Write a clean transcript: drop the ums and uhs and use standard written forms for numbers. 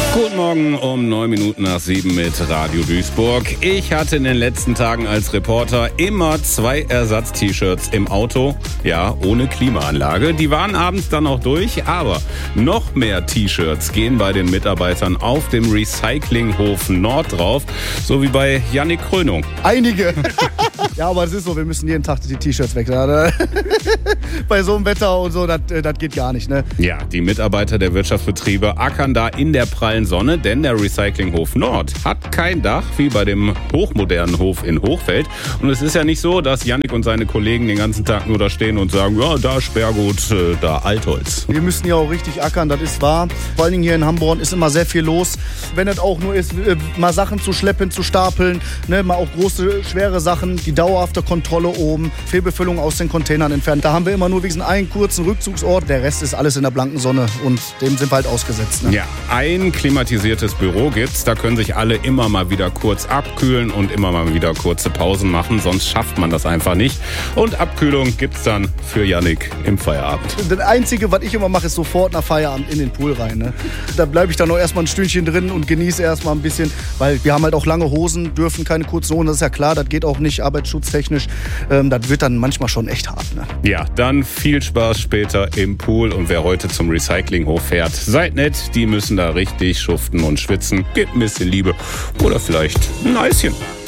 Guten Morgen um 7:09 mit Radio Duisburg. Ich hatte in den letzten Tagen als Reporter immer 2 Ersatz-T-Shirts im Auto. Ja, ohne Klimaanlage. Die waren abends dann auch durch, aber noch mehr T-Shirts gehen bei den Mitarbeitern auf dem Recyclinghof Nord drauf. So wie bei Yannick Krönung. Einige. Ja, aber es ist so, wir müssen jeden Tag die T-Shirts wechseln. Bei so einem Wetter und so, das geht gar nicht, ne? Ja, die Mitarbeiter der Wirtschaftsbetriebe ackern da in der prallen Sonne, denn der Recyclinghof Nord hat kein Dach wie bei dem hochmodernen Hof in Hochfeld. Und es ist ja nicht so, dass Yannick und seine Kollegen den ganzen Tag nur da stehen und sagen, ja, da Sperrgut, da Altholz. Wir müssen ja auch richtig ackern, das ist wahr. Vor allen Dingen hier in Hamburg ist immer sehr viel los. Wenn es auch nur ist, mal Sachen zu schleppen, zu stapeln, ne, mal auch große, schwere Sachen, die dauerhafte Kontrolle oben, Fehlbefüllung aus den Containern entfernen. Da haben wir immer nur diesen einen kurzen Rückzugsort, der Rest ist alles in der blanken Sonne und dem sind wir halt ausgesetzt. Ne? Ja, ein klimatisiertes Büro gibt's, da können sich alle immer mal wieder kurz abkühlen und immer mal wieder kurze Pausen machen, sonst schafft man das einfach nicht. Und Abkühlung gibt's dann für Yannick im Feierabend. Das Einzige, was ich immer mache, ist sofort nach Feierabend in den Pool rein. Ne? Da bleibe ich dann noch erstmal ein Stündchen drin und genieße erstmal ein bisschen, weil wir haben halt auch lange Hosen, dürfen keine kurzen Hosen, das ist ja klar, das geht auch nicht arbeitsschutztechnisch. Das wird dann manchmal schon echt hart. Ne? Ja, dann viel Spaß später im Pool und wer heute zum Recyclinghof fährt, seid nett, die müssen da richtig schuften und schwitzen, gebt ein bisschen Liebe oder vielleicht ein Eischen.